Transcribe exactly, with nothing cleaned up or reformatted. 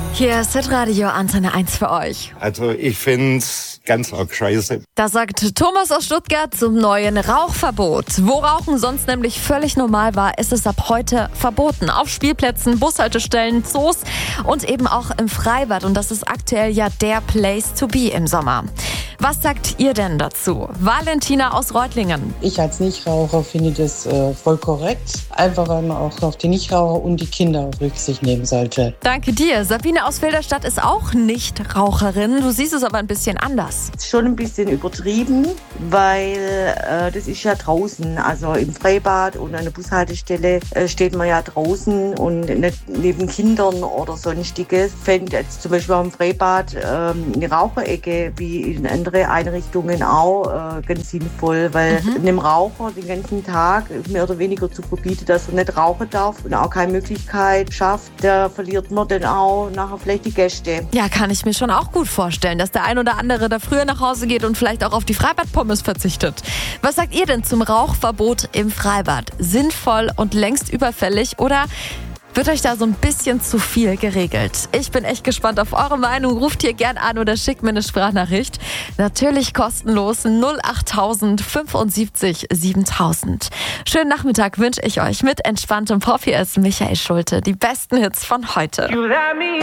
Hier ist Hitradio Antenne eins für euch. Also ich find's ganz arg scheiße. Das sagt Thomas aus Stuttgart zum neuen Rauchverbot. Wo Rauchen sonst nämlich völlig normal war, ist es ab heute verboten. Auf Spielplätzen, Bushaltestellen, Zoos und eben auch im Freibad. Und das ist aktuell ja der Place to be im Sommer. Was sagt ihr denn dazu? Valentina aus Reutlingen. Ich als Nichtraucher finde das äh, voll korrekt. Einfach, weil man auch auf die Nichtraucher und die Kinder auf Rücksicht nehmen sollte. Danke dir. Sabine aus Filderstadt ist auch Nichtraucherin. Du siehst es aber ein bisschen anders. Schon ein bisschen übertrieben, weil äh, das ist ja draußen, also im Freibad und an der Bushaltestelle äh, steht man ja draußen und nicht neben Kindern oder sonstiges. Ich fände jetzt zum Beispiel auch im Freibad äh, eine Raucherecke wie in anderen Einrichtungen auch äh, ganz sinnvoll, weil mhm. einem Raucher den ganzen Tag mehr oder weniger zu verbieten, dass er nicht rauchen darf und auch keine Möglichkeit schafft, da verliert man dann auch nachher vielleicht die Gäste. Ja, kann ich mir schon auch gut vorstellen, dass der ein oder andere da früher nach Hause geht und vielleicht auch auf die Freibadpommes verzichtet. Was sagt ihr denn zum Rauchverbot im Freibad? Sinnvoll und längst überfällig oder wird euch da so ein bisschen zu viel geregelt? Ich bin echt gespannt auf eure Meinung. Ruft hier gern an oder schickt mir eine Sprachnachricht. Natürlich kostenlos null acht null null sieben siebentausend. Schönen Nachmittag wünsche ich euch mit entspanntem Pop. Hier ist Michael Schulte. Die besten Hits von heute.